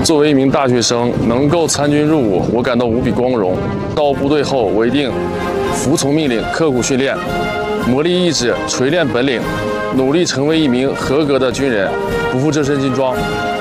作为一名大学生，能够参军入伍，我感到无比光荣。到部队后，我一定服从命令，刻苦训练，磨砺意志，锤炼本领，努力成为一名合格的军人，不负这身军装。